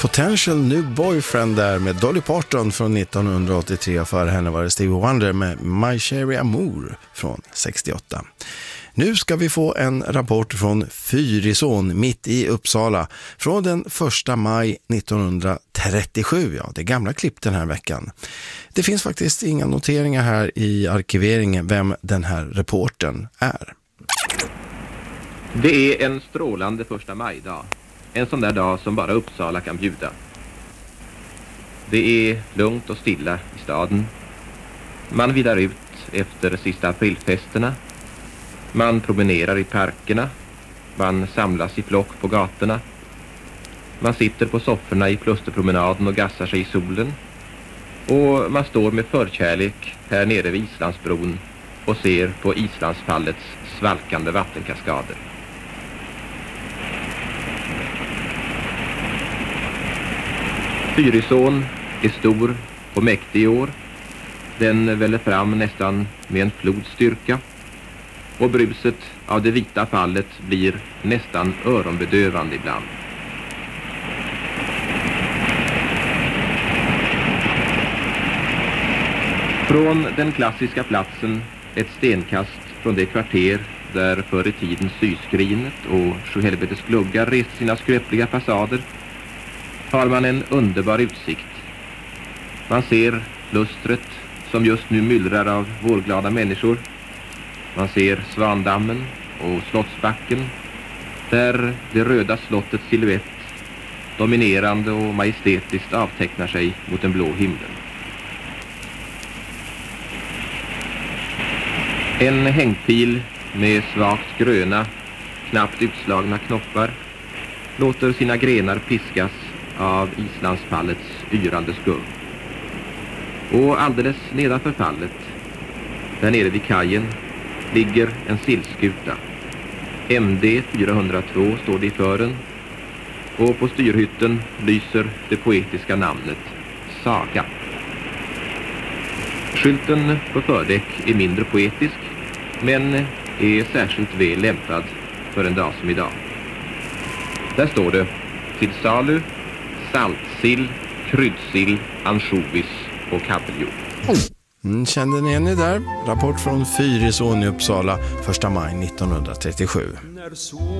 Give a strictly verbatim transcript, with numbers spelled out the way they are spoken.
Potential New Boyfriend där med Dolly Parton från nittonhundraåttiotre och före henne var det Stevie Wonder med My Cherry Amour från sextioåtta. Nu ska vi få en rapport från Fyrisån mitt i Uppsala från den första maj nittonhundratrettiosju. Ja, det gamla klipp den här veckan. Det finns faktiskt inga noteringar här i arkiveringen vem den här reportern är. Det är en strålande första majdag. En sån där dag som bara Uppsala kan bjuda. Det är lugnt och stilla i staden. Man vidar ut efter sista aprilfesterna. Man promenerar i parkerna. Man samlas i flock på gatorna. Man sitter på sofforna i Klusterpromenaden och gassar sig i solen. Och man står med förkärlek här nere vid Islandsbron och ser på Islandsfallets svalkande vattenkaskader. Fyrisån är stor och mäktig i år. Den väller fram nästan med en flods styrka. Och bruset av det vita fallet blir nästan öronbedövande ibland. Från den klassiska platsen, ett stenkast från det kvarter där förr i tiden Syskrinet och Sjuhelvetes gluggar reste sina skröpliga fasader, har man en underbar utsikt. Man ser lustret som just nu myllrar av vårglada människor. Man ser Svandammen och Slottsbacken där det röda slottets silhuett dominerande och majestätiskt avtecknar sig mot den blå himlen. En hängpil med svagt gröna, knappt utslagna knoppar låter sina grenar piskas av Islandsfallets yrande skum. Och alldeles nedanför fallet, där nere vid kajen, ligger en sillskuta. M D fyrahundratvå står det i fören, och på styrhytten lyser det poetiska namnet Saga. Skylten på fördäck är mindre poetisk, men är särskilt väl lämpad för en dag som idag. Där står det: till salu, saltsill, kryddsill, ansjovis och kabeljord. Mm, kände ni igen det där? Rapport från Fyrisån i Uppsala första maj nittonhundratrettiosju.